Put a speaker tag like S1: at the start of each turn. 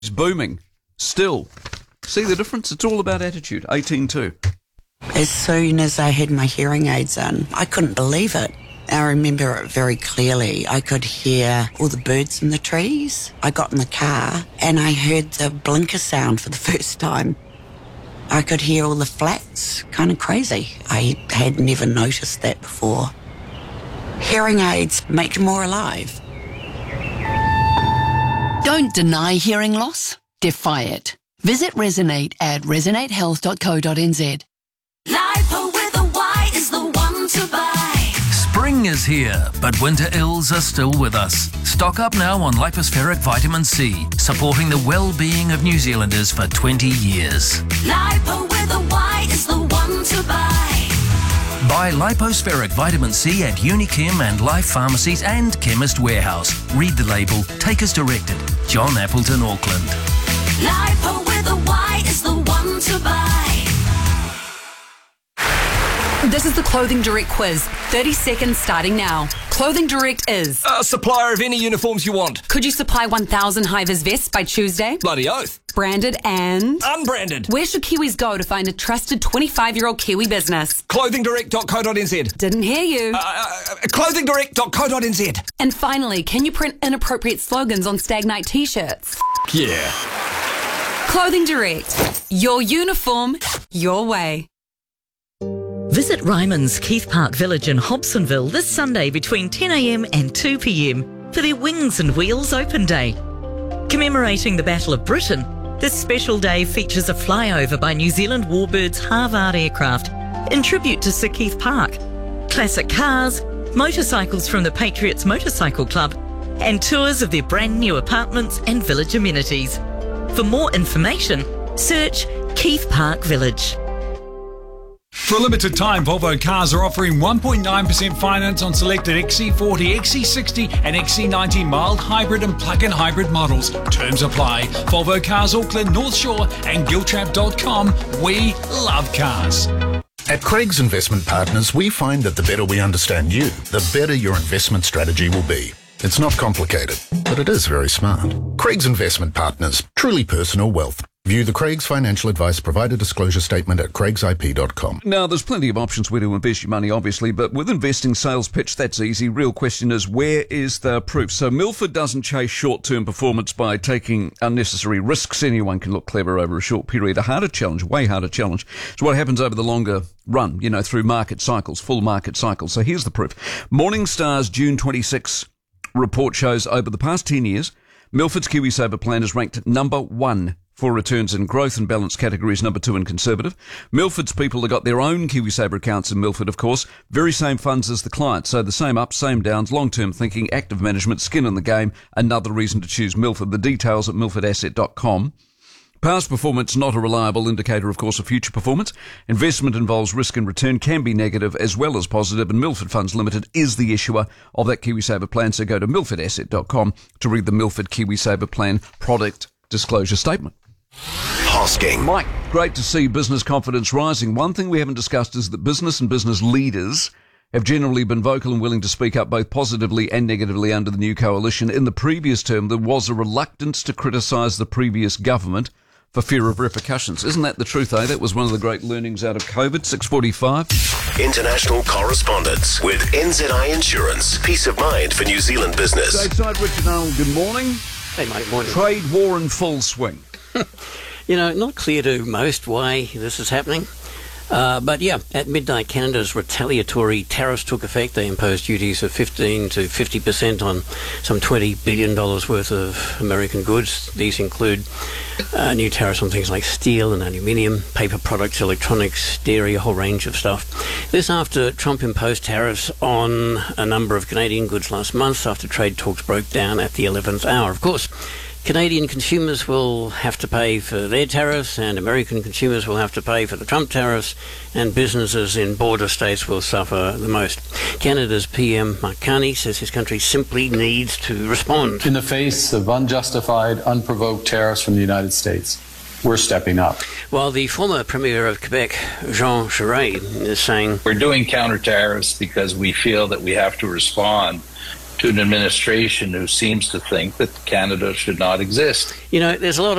S1: It's booming. Still. See the difference? It's all about attitude. 18-2.
S2: As soon as I had my hearing aids in, I couldn't believe it. I remember it very clearly. I could hear all the birds in the trees. I got in the car and I heard the blinker sound for the first time. I could hear all the flats. Kind of crazy. I had never noticed that before. Hearing aids make you more alive.
S3: Don't deny hearing loss. Defy it. Visit Resonate at resonatehealth.co.nz.
S4: Lipo with a Y is the one to buy.
S5: Spring is here, but winter ills are still with us. Stock up now on Lipospheric Vitamin C, supporting the well-being of New Zealanders for 20 years.
S4: Lipo with a Y is the one to buy.
S5: Buy Lipospheric Vitamin C at Unichem and Life Pharmacies and Chemist Warehouse. Read the label. Take as directed. John Appleton, Auckland.
S4: Lipo with a Y is the one to buy.
S6: This is the Clothing Direct quiz. 30 seconds starting now. Clothing Direct is...
S7: A supplier of any uniforms you want.
S6: Could you supply 1,000 high-vis vests by Tuesday?
S7: Bloody oath.
S6: Branded and...
S7: Unbranded.
S6: Where should Kiwis go to find a trusted 25-year-old Kiwi business?
S7: Clothingdirect.co.nz.
S6: Didn't hear you.
S7: Clothingdirect.co.nz.
S6: And finally, can you print inappropriate slogans on Stag Night t-shirts?
S7: Yeah.
S6: Clothing Direct. Your uniform, your way.
S8: Visit Ryman's Keith Park Village in Hobsonville this Sunday between 10am and 2pm for their Wings and Wheels Open Day. Commemorating the Battle of Britain, this special day features a flyover by New Zealand Warbirds Harvard aircraft in tribute to Sir Keith Park, classic cars, motorcycles from the Patriots Motorcycle Club, and tours of their brand new apartments and village amenities. For more information, search Keith Park Village.
S9: For a limited time, Volvo Cars are offering 1.9% finance on selected XC40, XC60 and XC90 mild hybrid and plug-in hybrid models. Terms apply. Volvo Cars Auckland, North Shore and Giltrap.com. We love cars.
S10: At Craig's Investment Partners, we find that the better we understand you, the better your investment strategy will be. It's not complicated, but it is very smart. Craig's Investment Partners, truly personal wealth. View the Craig's financial advice provider disclosure statement at craigsip.com.
S1: Now, there's plenty of options where to invest your money, obviously, but with investing sales pitch, that's easy. Real question is, where is the proof? So Milford doesn't chase short-term performance by taking unnecessary risks. Anyone can look clever over a short period. A harder challenge, way harder challenge, is what happens over the longer run, through market cycles, full market cycles. So here's the proof. Morningstar's June 26 report shows over the past 10 years, Milford's KiwiSaver plan is ranked number 1 for returns in growth and balanced categories, number 2 in conservative. Milford's people have got their own KiwiSaver accounts in Milford, of course. Very same funds as the client. So the same ups, same downs, long-term thinking, active management, skin in the game. Another reason to choose Milford. The details at milfordasset.com. Past performance, not a reliable indicator, of course, of future performance. Investment involves risk and return, can be negative as well as positive, and Milford Funds Limited is the issuer of that KiwiSaver plan. So go to milfordasset.com to read the Milford KiwiSaver plan product disclosure statement.
S10: Hosking.
S1: Mike, great to see business confidence rising. One thing we haven't discussed is that business and business leaders have generally been vocal and willing to speak up both positively and negatively under the new coalition. In the previous term, there was a reluctance to criticise the previous government for fear of repercussions. Isn't that the truth, eh? That was one of the great learnings out of COVID. 6:45.
S11: International correspondence with NZI Insurance. Peace of mind for New Zealand business.
S1: Stateside, Richard Arnold, good morning.
S12: Hey, mate, morning.
S1: Trade war in full swing.
S12: Not clear to most why this is happening. But at midnight, Canada's retaliatory tariffs took effect. They imposed duties of 15 to 50% on some $20 billion worth of American goods. These include new tariffs on things like steel and aluminium, paper products, electronics, dairy, a whole range of stuff. This after Trump imposed tariffs on a number of Canadian goods last month after trade talks broke down at the 11th hour. Of course, Canadian consumers will have to pay for their tariffs, and American consumers will have to pay for the Trump tariffs, and businesses in border states will suffer the most. Canada's PM, Mark Carney, says his country simply needs to respond.
S13: In the face of unjustified, unprovoked tariffs from the United States, we're stepping up.
S12: While the former Premier of Quebec, Jean Charest, is saying,
S14: we're doing counter tariffs because we feel that we have to respond to an administration who seems to think that Canada should not exist.
S12: You know, there's a lot